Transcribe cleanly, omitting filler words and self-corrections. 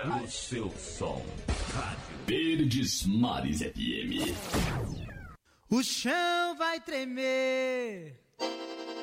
O seu som. Rádio Verdes Mares FM. O chão vai tremer